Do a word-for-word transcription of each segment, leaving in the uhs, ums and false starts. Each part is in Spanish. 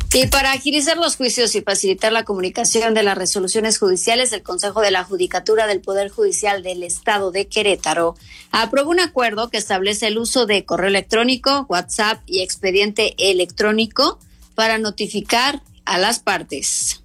Y para agilizar los juicios y facilitar la comunicación de las resoluciones judiciales, el Consejo de la Judicatura del Poder Judicial del Estado de Querétaro aprobó un acuerdo que establece el uso de correo electrónico, WhatsApp y expediente electrónico para notificar a las partes.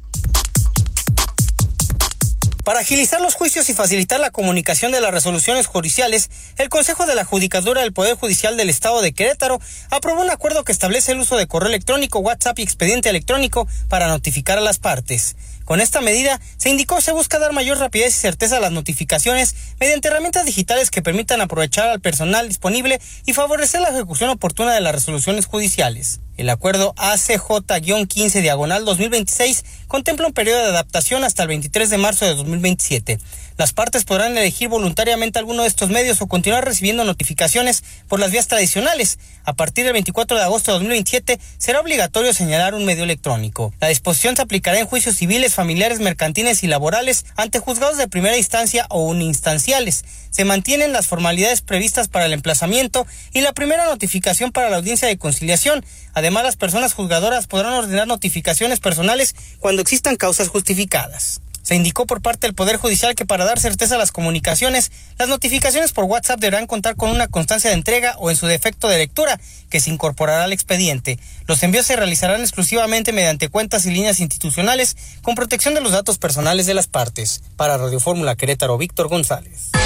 Para agilizar los juicios y facilitar la comunicación de las resoluciones judiciales, el Consejo de la Judicatura del Poder Judicial del Estado de Querétaro aprobó un acuerdo que establece el uso de correo electrónico, WhatsApp y expediente electrónico para notificar a las partes. Con esta medida, se indicó se busca dar mayor rapidez y certeza a las notificaciones mediante herramientas digitales que permitan aprovechar al personal disponible y favorecer la ejecución oportuna de las resoluciones judiciales. El acuerdo A C J quince diagonal dos mil veintiséis contempla un periodo de adaptación hasta el veintitrés de marzo de dos mil veintisiete. Las partes podrán elegir voluntariamente alguno de estos medios o continuar recibiendo notificaciones por las vías tradicionales. A partir del veinticuatro de agosto de dos mil veintisiete será obligatorio señalar un medio electrónico. La disposición se aplicará en juicios civiles, familiares, mercantiles y laborales ante juzgados de primera instancia o uninstanciales. Se mantienen las formalidades previstas para el emplazamiento y la primera notificación para la audiencia de conciliación. Además, las personas juzgadoras podrán ordenar notificaciones personales cuando existan causas justificadas. Se indicó por parte del Poder Judicial que para dar certeza a las comunicaciones, las notificaciones por WhatsApp deberán contar con una constancia de entrega o en su defecto de lectura, que se incorporará al expediente. Los envíos se realizarán exclusivamente mediante cuentas y líneas institucionales con protección de los datos personales de las partes. Para Radio Fórmula Querétaro, Víctor González.